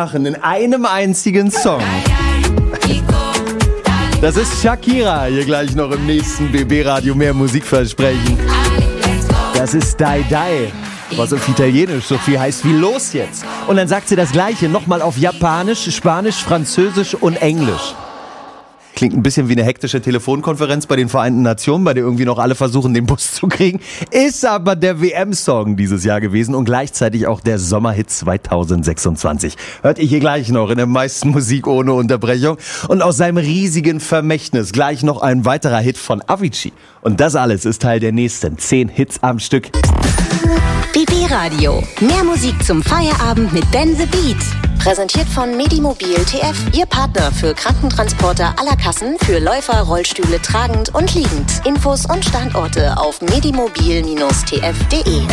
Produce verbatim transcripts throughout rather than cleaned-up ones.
Sprachen in einem einzigen Song. Das ist Shakira, hier gleich noch im nächsten B B-Radio mehr Musikversprechen. Das ist Dai Dai, was auf Italienisch so viel heißt wie los jetzt. Und dann sagt sie das Gleiche nochmal auf Japanisch, Spanisch, Französisch und Englisch. Klingt ein bisschen wie eine hektische Telefonkonferenz bei den Vereinten Nationen, bei der irgendwie noch alle versuchen, den Bus zu kriegen. Ist aber der W M-Song dieses Jahr gewesen und gleichzeitig auch der Sommerhit zwanzig sechsundzwanzig. Hört ihr hier gleich noch in der meisten Musik ohne Unterbrechung. Und aus seinem riesigen Vermächtnis gleich noch ein weiterer Hit von Avicii. Und das alles ist Teil der nächsten zehn Hits am Stück. B B-Radio. Mehr Musik zum Feierabend mit Ben the Beat. Präsentiert von Medimobil T F, Ihr Partner für Krankentransporter aller Kassen für Läufer, Rollstühle tragend und liegend. Infos und Standorte auf medimobil T F punkt de.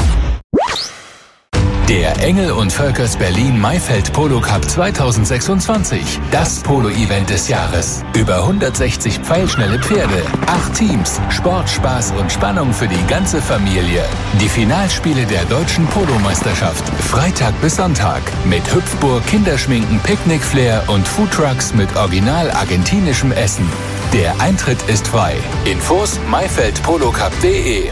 Der Engel und Völkers Berlin Maifeld Polo Cup zwanzig sechsundzwanzig. Das Polo-Event des Jahres. Über hundertsechzig pfeilschnelle Pferde, acht Teams, Sport, Spaß und Spannung für die ganze Familie. Die Finalspiele der deutschen Polomeisterschaft. Freitag bis Sonntag. Mit Hüpfburg, Kinderschminken, Picknickflair und Foodtrucks mit original argentinischem Essen. Der Eintritt ist frei. Infos maifeld polo cup punkt de.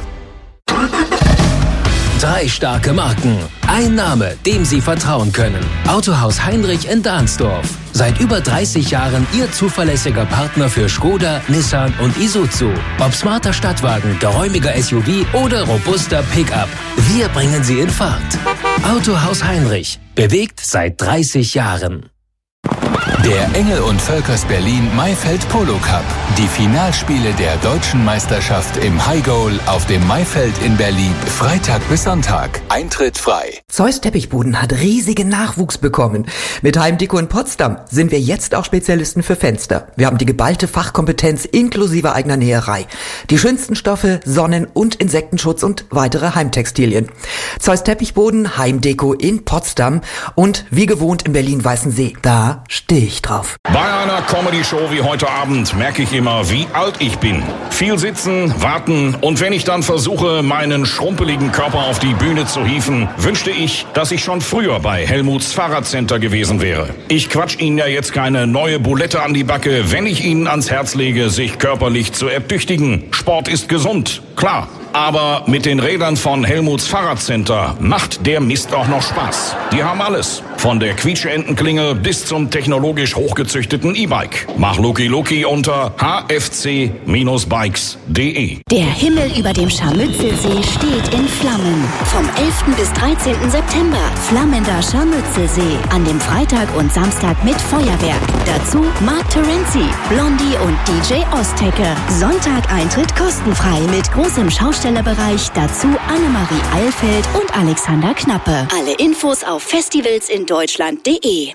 Drei starke Marken. Ein Name, dem Sie vertrauen können. Autohaus Heinrich in Dahnsdorf. Seit über dreißig Jahren Ihr zuverlässiger Partner für Skoda, Nissan und Isuzu. Ob smarter Stadtwagen, geräumiger S U V oder robuster Pickup. Wir bringen Sie in Fahrt. Autohaus Heinrich. Bewegt seit dreißig Jahren. Der Engel und Völkers Berlin Maifeld Polo Cup. Die Finalspiele der deutschen Meisterschaft im Highgoal auf dem Maifeld in Berlin. Freitag bis Sonntag. Eintritt frei. Zeus Teppichboden hat riesigen Nachwuchs bekommen. Mit Heimdeko in Potsdam sind wir jetzt auch Spezialisten für Fenster. Wir haben die geballte Fachkompetenz inklusive eigener Näherei. Die schönsten Stoffe, Sonnen- und Insektenschutz und weitere Heimtextilien. Zeus Teppichboden, Heimdeko in Potsdam und wie gewohnt in Berlin-Weißensee. Da stehe ich drauf. Bei einer Comedy-Show wie heute Abend merke ich immer, wie alt ich bin. Viel sitzen, warten und wenn ich dann versuche, meinen schrumpeligen Körper auf die Bühne zu hieven, wünschte ich, dass ich schon früher bei Helmuts Fahrradcenter gewesen wäre. Ich quatsch Ihnen ja jetzt keine neue Bulette an die Backe, wenn ich Ihnen ans Herz lege, sich körperlich zu ertüchtigen. Sport ist gesund, klar. Aber mit den Rädern von Helmuts Fahrradcenter macht der Mist auch noch Spaß. Die haben alles. Von der Quietscheentenklinge bis zum technologisch hochgezüchteten E-Bike. Mach Luki Luki unter h f c Bindestrich bikes punkt de. Der Himmel über dem Scharmützelsee steht in Flammen. Vom elften bis dreizehnten September. Flammender Scharmützelsee. An dem Freitag und Samstag mit Feuerwerk. Dazu Mark Terenzi, Blondie und D J Ostecke. Sonntag Eintritt kostenfrei mit großem Schaustellerbereich. Dazu Annemarie Eilfeld und Alexander Knappe. Alle Infos auf festivals in deutschland punkt de.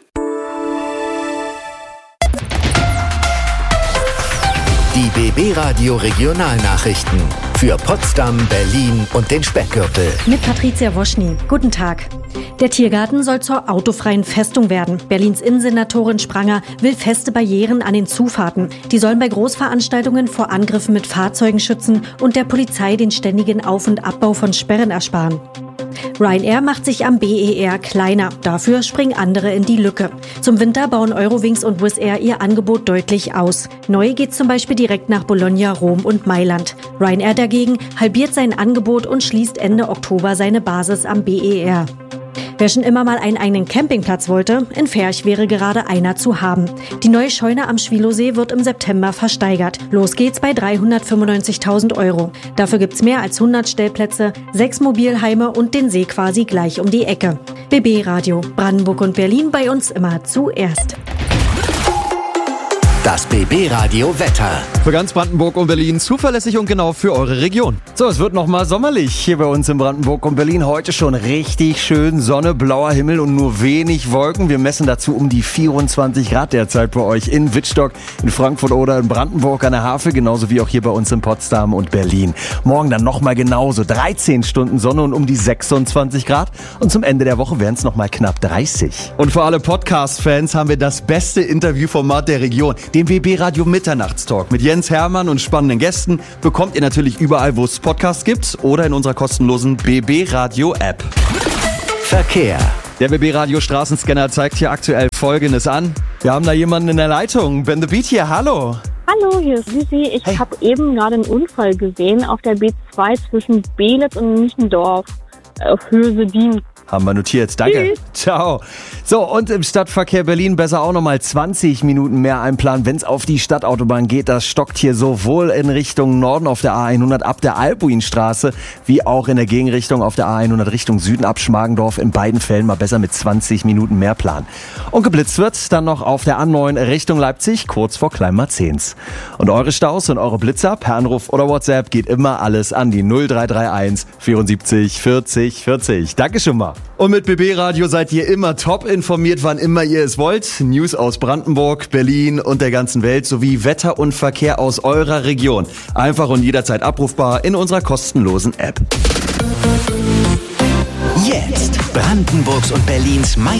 Die B B-Radio Regionalnachrichten für Potsdam, Berlin und den Speckgürtel. Mit Patricia Woschny. Guten Tag. Der Tiergarten soll zur autofreien Festung werden. Berlins Innensenatorin Spranger will feste Barrieren an den Zufahrten. Die sollen bei Großveranstaltungen vor Angriffen mit Fahrzeugen schützen und der Polizei den ständigen Auf- und Abbau von Sperren ersparen. Ryanair macht sich am B E R kleiner. Dafür springen andere in die Lücke. Zum Winter bauen Eurowings und Wizz Air ihr Angebot deutlich aus. Neu geht zum Beispiel direkt nach Bologna, Rom und Mailand. Ryanair dagegen halbiert sein Angebot und schließt Ende Oktober seine Basis am B E R. Wer schon immer mal einen eigenen Campingplatz wollte, in Ferch wäre gerade einer zu haben. Die neue Scheune am Schwilosee wird im September versteigert. Los geht's bei dreihundertfünfundneunzigtausend Euro. Dafür gibt's mehr als hundert Stellplätze, sechs Mobilheime und den See quasi gleich um die Ecke. B B-Radio, Brandenburg und Berlin bei uns immer zuerst. Das B B-Radio Wetter. Für ganz Brandenburg und Berlin zuverlässig und genau für eure Region. So, es wird nochmal sommerlich hier bei uns in Brandenburg und Berlin. Heute schon richtig schön Sonne, blauer Himmel und nur wenig Wolken. Wir messen dazu um die vierundzwanzig Grad derzeit bei euch in Wittstock, in Frankfurt oder in Brandenburg an der Havel, genauso wie auch hier bei uns in Potsdam und Berlin. Morgen dann nochmal genauso, dreizehn Stunden Sonne und um die sechsundzwanzig Grad. Und zum Ende der Woche wären es nochmal knapp dreißig. Und für alle Podcast-Fans haben wir das beste Interviewformat der Region. Den B B-Radio Mitternachtstalk mit Jens Hermann und spannenden Gästen bekommt ihr natürlich überall, wo es Podcasts gibt oder in unserer kostenlosen B B-Radio-App. Verkehr. Der B B-Radio Straßenscanner zeigt hier aktuell Folgendes an. Wir haben da jemanden in der Leitung. Ben the Beat hier, hallo. Hallo, hier ist Sissi. Ich hey. habe eben gerade einen Unfall gesehen auf der B zwei zwischen Beelitz und Niendorf auf Höhe Sedin. Haben wir notiert. Danke. Tschüss. Ciao. So, und im Stadtverkehr Berlin besser auch nochmal zwanzig Minuten mehr einplanen, wenn es auf die Stadtautobahn geht. Das stockt hier sowohl in Richtung Norden auf der A hundert ab der Albuinstraße, wie auch in der Gegenrichtung auf der A hundert Richtung Süden ab Schmargendorf. In beiden Fällen mal besser mit zwanzig Minuten mehr planen. Und geblitzt wird dann noch auf der A neun Richtung Leipzig, kurz vor Kleinmarzens. Und eure Staus und eure Blitzer per Anruf oder WhatsApp geht immer alles an die null drei drei eins vierundsiebzig vierzig vierzig. Danke schon mal. Und mit B B-Radio seid ihr immer top informiert, wann immer ihr es wollt. News aus Brandenburg, Berlin und der ganzen Welt sowie Wetter und Verkehr aus eurer Region. Einfach und jederzeit abrufbar in unserer kostenlosen App. Jetzt Brandenburgs und Berlins